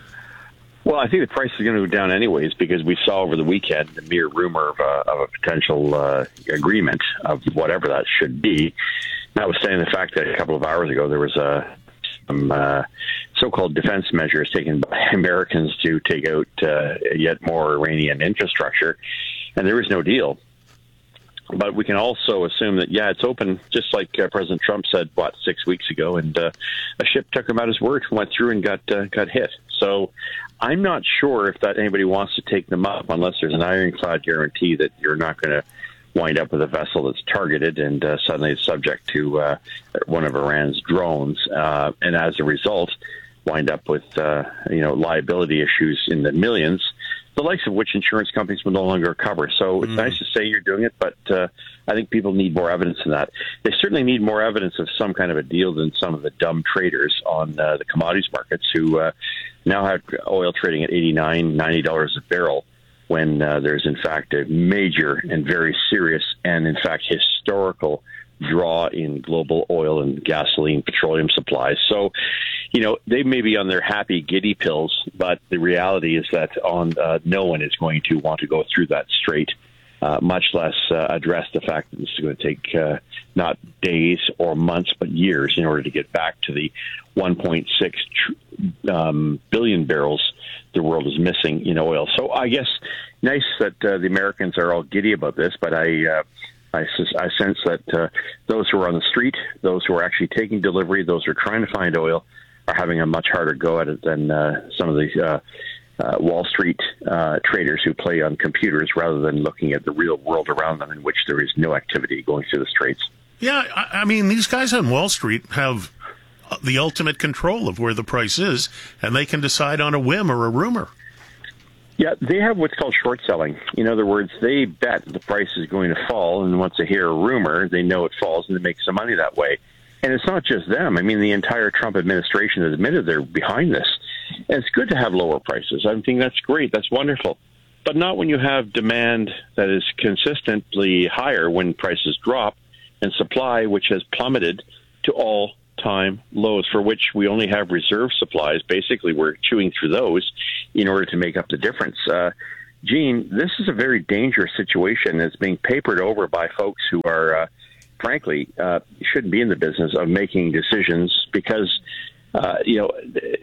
Well, I think the price is going to go down anyways because we saw over the weekend the mere rumor of a, of a potential uh, agreement of whatever that should be. Notwithstanding the fact that a couple of hours ago there was a some uh, so-called defense measures taken by Americans to take out uh, yet more Iranian infrastructure, and there is no deal. But we can also assume that, yeah, it's open, just like uh, President Trump said, what, six weeks ago, and uh, a ship took him at his word, went through and got uh, got hit. So I'm not sure if that anybody wants to take them up unless there's an ironclad guarantee that you're not going to wind up with a vessel that's targeted and uh, suddenly is subject to uh, one of Iran's drones, uh, and as a result, wind up with uh, you know liability issues in the millions, the likes of which insurance companies will no longer cover. So it's mm. nice to say you're doing it, but uh, I think people need more evidence than that. They certainly need more evidence of some kind of a deal than some of the dumb traders on uh, the commodities markets who uh, now have oil trading at eighty-nine, ninety dollars a barrel, when uh, there's, in fact, a major and very serious and, in fact, historical draw in global oil and gasoline petroleum supplies. So, you know, they may be on their happy giddy pills, but the reality is that on uh, no one is going to want to go through that straight, uh, much less uh, address the fact that this is going to take uh, not days or months, but years in order to get back to the one point six um, billion barrels the world is missing in oil. So I guess nice that uh, the Americans are all giddy about this, but I uh, I, I sense that uh, those who are on the street, those who are actually taking delivery, those who are trying to find oil, are having a much harder go at it than uh, some of the uh, uh, Wall Street uh, traders who play on computers rather than looking at the real world around them in which there is no activity going through the straits. Yeah, I, I mean, these guys on Wall Street have the ultimate control of where the price is, and they can decide on a whim or a rumor. Yeah, they have what's called short selling. In other words, they bet the price is going to fall, and once they hear a rumor, they know it falls, and they make some money that way. And it's not just them. I mean, the entire Trump administration has admitted they're behind this. And it's good to have lower prices. I think that's great. That's wonderful. But not when you have demand that is consistently higher when prices drop, and supply, which has plummeted to all-time lows, for which we only have reserve supplies. Basically, we're chewing through those in order to make up the difference. Uh, Gene, this is a very dangerous situation. It's being papered over by folks who are, uh, frankly, uh, shouldn't be in the business of making decisions because, uh, you know,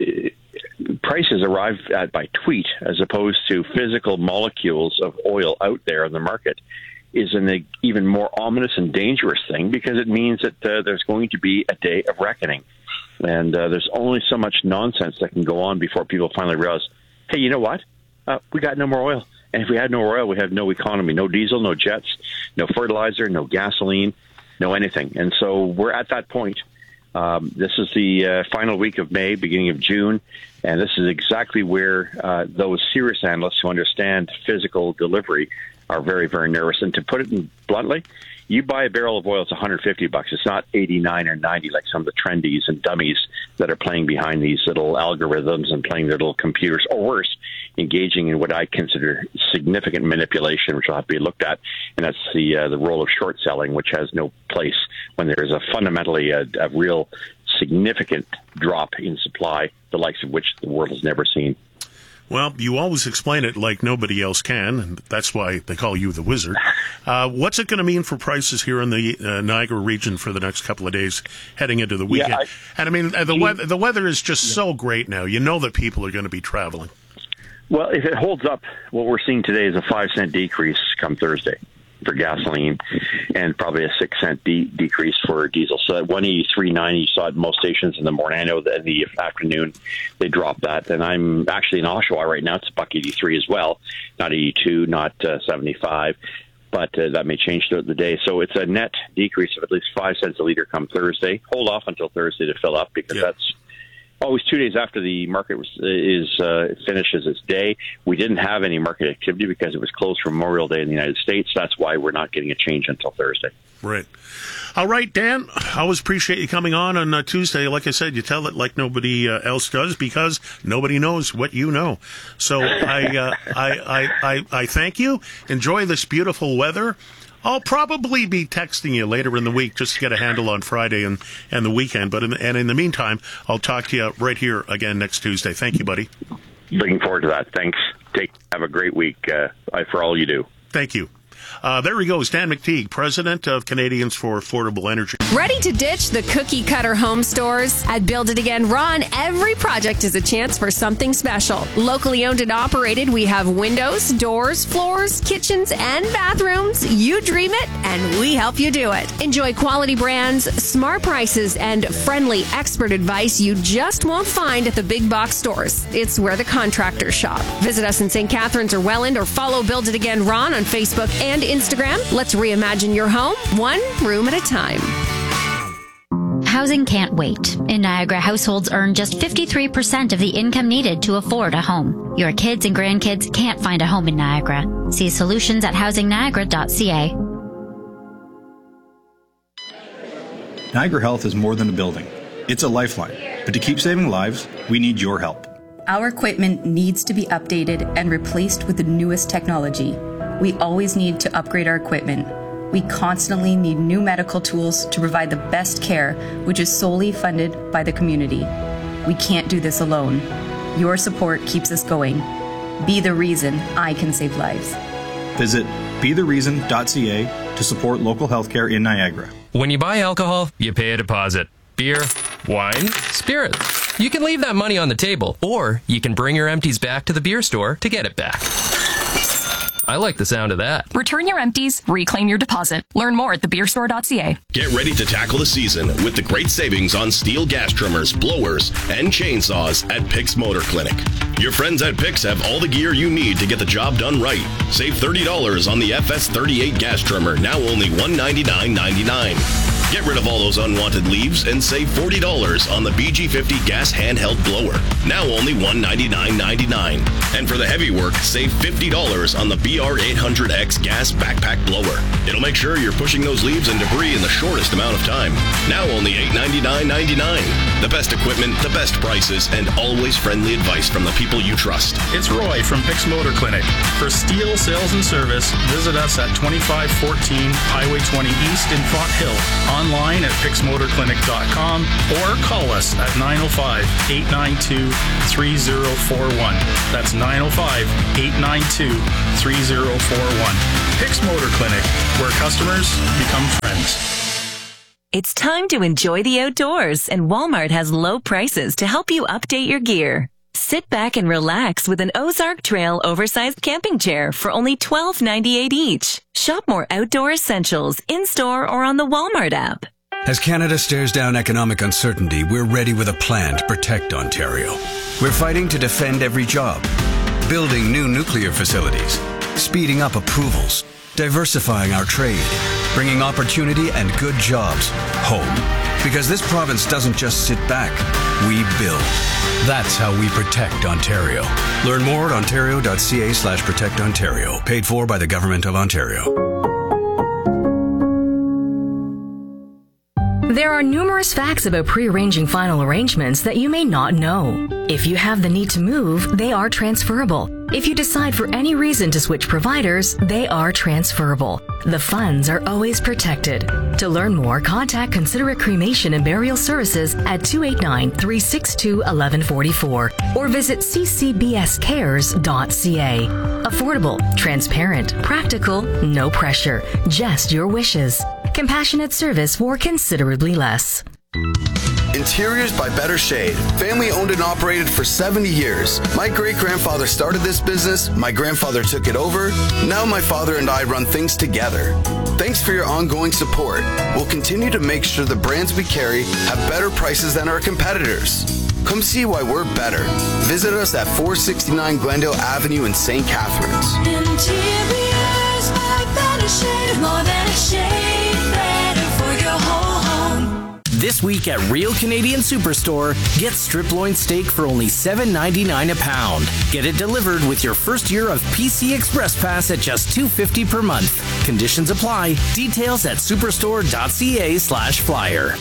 prices arrive at by tweet as opposed to physical molecules of oil out there in the market is an even more ominous and dangerous thing because it means that uh, there's going to be a day of reckoning. And uh, there's only so much nonsense that can go on before people finally realize, hey, you know what? Uh, we got no more oil. And if we had no oil, we have no economy, no diesel, no jets, no fertilizer, no gasoline, no anything. And so we're at that point. Um, this is the uh, final week of May, beginning of June, and this is exactly where uh, those serious analysts who understand physical delivery are very, very nervous. And to put it in bluntly, you buy a barrel of oil, it's one hundred fifty bucks. It's not eighty-nine or ninety like some of the trendies and dummies that are playing behind these little algorithms and playing their little computers, or worse, engaging in what I consider significant manipulation, which will have to be looked at, and that's the uh, the role of short selling, which has no place when there is a fundamentally a, a real significant drop in supply, the likes of which the world has never seen. Well, you always explain it like nobody else can, and that's why they call you the wizard. Uh, what's it going to mean for prices here in the uh, Niagara region for the next couple of days heading into the weekend? Yeah, I, and I mean, uh, the, we- the weather is just yeah. so great now. You know that people are going to be traveling. Well, if it holds up, what we're seeing today is a five cent decrease come Thursday for gasoline, and probably a six cent de- decrease for diesel. So at one eighty-three ninety, you saw it at most stations in the morning. I know that in the afternoon they dropped that, and I'm actually in Oshawa right now. It's a buck eighty-three as well, not eighty-two, not uh, seventy-five, but uh, that may change throughout the day. So it's a net decrease of at least five cents a liter come Thursday. Hold off until Thursday to fill up because yeah. that's always two days after the market was, is uh, finishes its day. We didn't have any market activity because it was closed for Memorial Day in the United States. That's why we're not getting a change until Thursday. Right. All right, Dan, I always appreciate you coming on on uh, Tuesday. Like I said, you tell it like nobody uh, else does because nobody knows what you know. So I, uh, I, I, I, I thank you. Enjoy this beautiful weather. I'll probably be texting you later in the week just to get a handle on Friday and, and the weekend. But in, and in the meantime, I'll talk to you right here again next Tuesday. Thank you, buddy. Looking forward to that. Thanks. Take have a great week uh, for all you do. Thank you. Uh, there he goes, Dan McTeague, president of Canadians for Affordable Energy. Ready to ditch the cookie cutter home stores? At Build It Again Ron, every project is a chance for something special. Locally owned and operated, we have windows, doors, floors, kitchens, and bathrooms. You dream it, and we help you do it. Enjoy quality brands, smart prices, and friendly expert advice you just won't find at the big box stores. It's where the contractors shop. Visit us in Saint Catharines or Welland, or follow Build It Again Ron on Facebook and Instagram. Let's reimagine your home, one room at a time. Housing can't wait. In Niagara, households earn just fifty-three percent of the income needed to afford a home. Your kids and grandkids can't find a home in Niagara. See solutions at housing niagara dot c a. Niagara Health is more than a building. It's a lifeline. But to keep saving lives, we need your help. Our equipment needs to be updated and replaced with the newest technology. We always need to upgrade our equipment. We constantly need new medical tools to provide the best care, which is solely funded by the community. We can't do this alone. Your support keeps us going. Be the reason I can save lives. Visit be the reason dot c a to support local healthcare in Niagara. When you buy alcohol, you pay a deposit. Beer, Wine? Spirits. You can leave that money on the table, or you can bring your empties back to the beer store to get it back. I like the sound of that. Return your empties, reclaim your deposit. Learn more at the beer store dot c a. Get ready to tackle the season with the great savings on steel gas trimmers, blowers, and chainsaws at Pix Motor Clinic. Your friends at Pix have all the gear you need to get the job done right. Save thirty dollars on the F S thirty-eight gas trimmer, now only one hundred ninety-nine ninety-nine. Get rid of all those unwanted leaves and save forty dollars on the B G fifty gas handheld blower, now only one hundred ninety-nine ninety-nine. And for the heavy work, save fifty dollars on the B R eight hundred X gas backpack blower. It'll make sure you're pushing those leaves and debris in the shortest amount of time, now only eight hundred ninety-nine ninety-nine. The best equipment, the best prices, and always friendly advice from the people you trust. It's Roy from Pix Motor Clinic. For steel sales and service, visit us at twenty-five fourteen Highway twenty East in Font Hill. Online at pix motor clinic dot com or call us at nine oh five, eight nine two, three oh four one. That's nine oh five, eight nine two, three oh four one. Pix Motor Clinic, where customers become friends. It's time to enjoy the outdoors, and Walmart has low prices to help you update your gear. Sit back and relax with an Ozark Trail oversized camping chair for only twelve ninety-eight each. Shop more outdoor essentials in-store or on the Walmart app. As Canada stares down economic uncertainty, we're ready with a plan to protect Ontario. We're fighting to defend every job, building new nuclear facilities, speeding up approvals, diversifying our trade, bringing opportunity and good jobs home. Because this province doesn't just sit back, we build. That's how we protect Ontario. Learn more at ontario dot c a slash protect Ontario. Paid for by the Government of Ontario. There are numerous facts about pre-arranging final arrangements that you may not know. If you have the need to move, they are transferable. If you decide for any reason to switch providers, they are transferable. The funds are always protected. To learn more, contact Considerate Cremation and Burial Services at two eight nine, three six two, one one four four or visit c c b s cares dot c a. Affordable, transparent, practical, no pressure, just your wishes. Compassionate service for considerably less. Interiors by Better Shade. Family owned and operated for seventy years. My great-grandfather started this business, my grandfather took it over, now my father and I run things together. Thanks for your ongoing support. We'll continue to make sure the brands we carry have better prices than our competitors. Come see why we're better. Visit us at four sixty-nine Glendale Avenue in Saint Catharines. Interiors by Better Shade. More than a shade, better for your whole home. This week at Real Canadian Superstore, get strip loin steak for only seven ninety-nine a pound. Get it delivered with your first year of P C Express Pass at just two fifty per month. Conditions apply. Details at superstore dot c a slash flyer.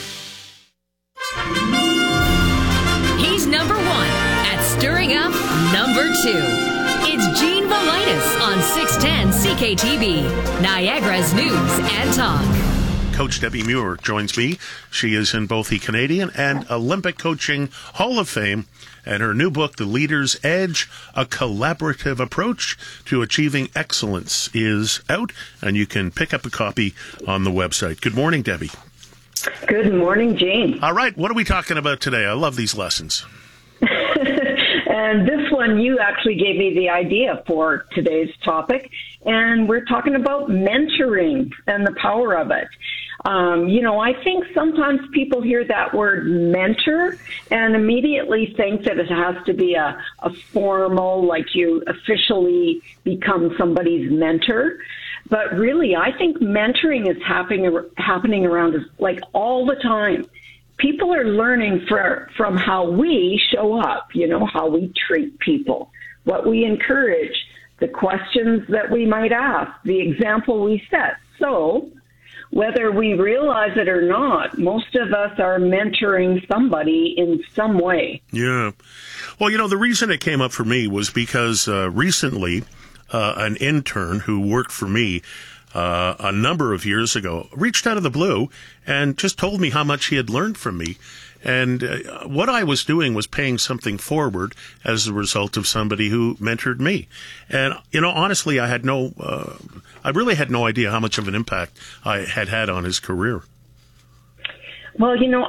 He's number one at stirring up number two. It's Gene Velitis on six ten C K T V, Niagara's News and Talk. Coach Debbie Muir joins me. She is in both the Canadian and Olympic Coaching Hall of Fame, and her new book, The Leader's Edge, A Collaborative Approach to Achieving Excellence, is out, and you can pick up a copy on the website. Good morning, Debbie. Good morning, Gene. All right, what are we talking about today? I love these lessons. And this one, you actually gave me the idea for today's topic, and we're talking about mentoring and the power of it. Um, you know, I think sometimes people hear that word mentor and immediately think that it has to be a, a formal, like you officially become somebody's mentor. But really, I think mentoring is happening happening around us like all the time. People are learning for, from how we show up, you know, how we treat people, what we encourage, the questions that we might ask, the example we set. So whether we realize it or not, most of us are mentoring somebody in some way. Yeah. Well, you know, the reason it came up for me was because uh, recently uh, an intern who worked for me Uh, a number of years ago, reached out of the blue and just told me how much he had learned from me. And uh, what I was doing was paying something forward as a result of somebody who mentored me. And, you know, honestly, I had no, uh, I really had no idea how much of an impact I had had on his career. Well, you know, I think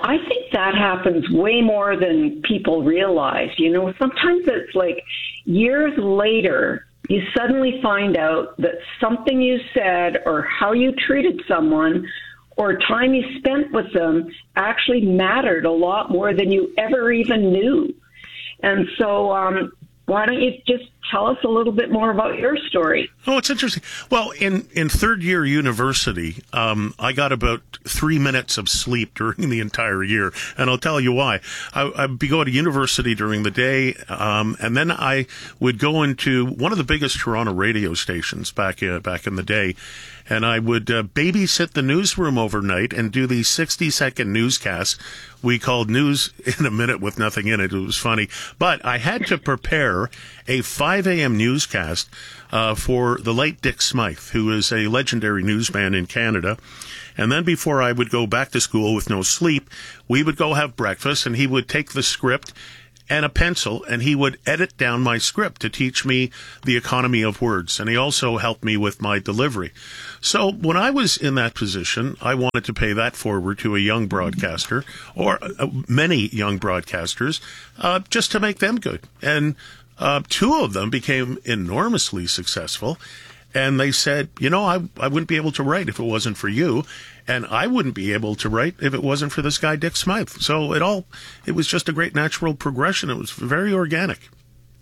think that happens way more than people realize. You know, sometimes it's like years later, you suddenly find out that something you said or how you treated someone or time you spent with them actually mattered a lot more than you ever even knew. And so, um, why don't you just tell us a little bit more about your story? Oh, it's interesting. Well, in, in third year university, um, I got about three minutes of sleep during the entire year. And I'll tell you why. I, I'd be going to university during the day, um, and then I would go into one of the biggest Toronto radio stations back, uh, back in the day. And I would uh, babysit the newsroom overnight and do these sixty-second newscasts we called News in a Minute with Nothing in It. It was funny. But I had to prepare a five a.m. newscast uh, for the late Dick Smythe, who is a legendary newsman in Canada. And then before I would go back to school with no sleep, we would go have breakfast, and he would take the script and a pencil, and he would edit down my script to teach me the economy of words. And he also helped me with my delivery. So when I was in that position, I wanted to pay that forward to a young broadcaster, or uh, many young broadcasters, uh, just to make them good. And uh, two of them became enormously successful. And they said, you know, I, I wouldn't be able to write if it wasn't for you. And I wouldn't be able to write if it wasn't for this guy, Dick Smythe. So it all, it was just a great natural progression. It was very organic.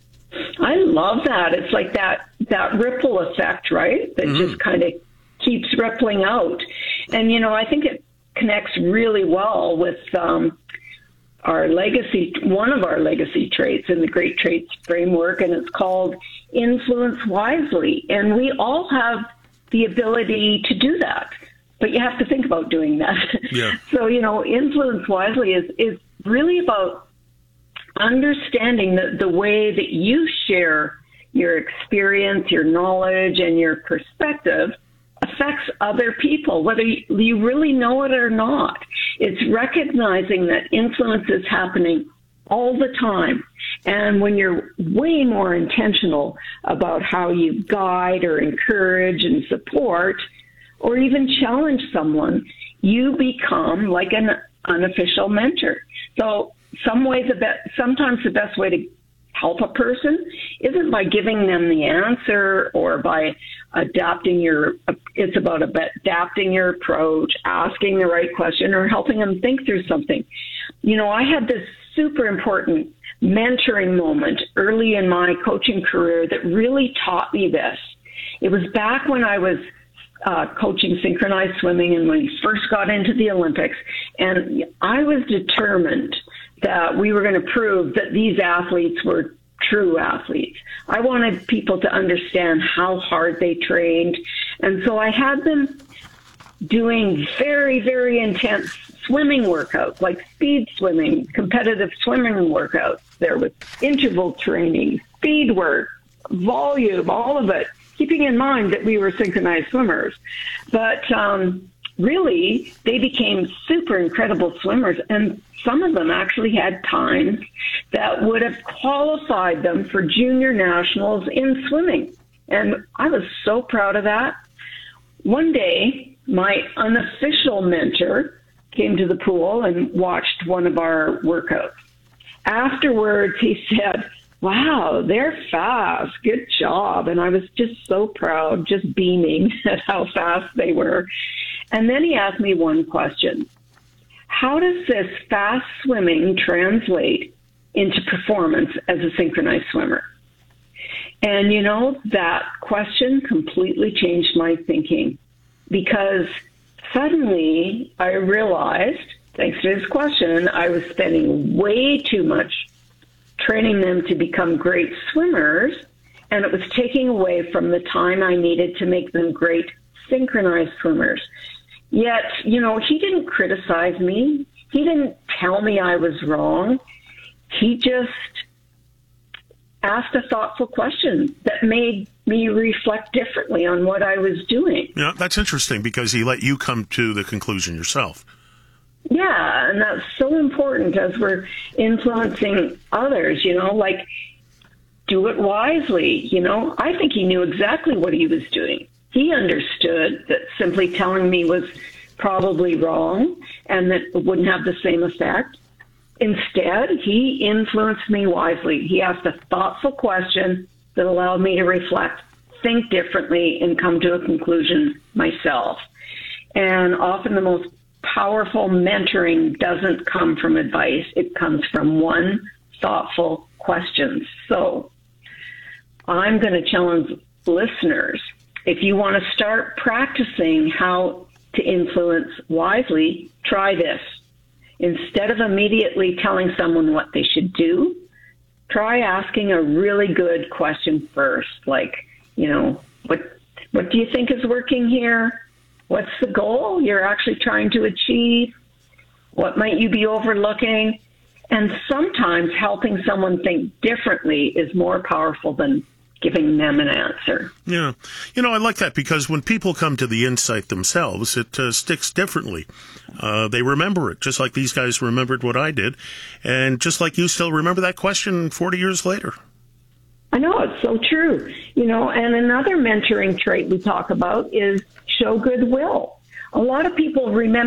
I love that. It's like that, that ripple effect, right? That mm-hmm. just kind of keeps rippling out. And, you know, I think it connects really well with um, our legacy, one of our legacy traits in the Great Traits Framework, and it's called Influence Wisely. And we all have the ability to do that, but you have to think about doing that. Yeah. So, you know, Influence Wisely is, is really about understanding the, the way that you share your experience, your knowledge, and your perspective affects other people, whether you really know it or not. It's recognizing that influence is happening all the time. And when you're way more intentional about how you guide or encourage and support or even challenge someone, you become like an unofficial mentor. So some way the be- sometimes the best way to help a person isn't by giving them the answer or by adapting your, it's about adapting your approach, asking the right question, or helping them think through something. You know, I had this super important mentoring moment early in my coaching career that really taught me this. It was back when I was uh, coaching synchronized swimming and when we first got into the Olympics, and I was determined that we were going to prove that these athletes were true athletes. I wanted people to understand how hard they trained. And so I had them doing very, very intense swimming workouts, like speed swimming, competitive swimming workouts. There was interval training, speed work, volume, all of it, keeping in mind that we were synchronized swimmers. But um, really, they became super incredible swimmers, and some of them actually had times that would have qualified them for junior nationals in swimming. And I was so proud of that. One day, my unofficial mentor came to the pool and watched one of our workouts. Afterwards, he said, "Wow, they're fast. Good job." And I was just so proud, just beaming at how fast they were. And then he asked me one question. How does this fast swimming translate into performance as a synchronized swimmer? And, you know, that question completely changed my thinking, because suddenly I realized, thanks to his question, I was spending way too much training them to become great swimmers, and it was taking away from the time I needed to make them great synchronized swimmers. Yet, you know, he didn't criticize me. He didn't tell me I was wrong. He just asked a thoughtful question that made me reflect differently on what I was doing. Yeah, that's interesting, because he let you come to the conclusion yourself. Yeah, and that's so important as we're influencing others, you know, like, do it wisely, you know. I think he knew exactly what he was doing. He understood that simply telling me was probably wrong and that it wouldn't have the same effect. Instead, he influenced me wisely. He asked a thoughtful question that allowed me to reflect, think differently, and come to a conclusion myself. And often the most powerful mentoring doesn't come from advice. It comes from one thoughtful question. So I'm going to challenge listeners. If you want to start practicing how to influence wisely, try this. Instead of immediately telling someone what they should do, try asking a really good question first, like, you know, what what do you think is working here? What's the goal you're actually trying to achieve? What might you be overlooking? And sometimes helping someone think differently is more powerful than giving them an answer. Yeah. You know, I like that because when people come to the insight themselves, it uh, sticks differently. Uh, they remember it, just like these guys remembered what I did. And just like you still remember that question forty years later. I know, it's so true. You know, and another mentoring trait we talk about is show goodwill. A lot of people remember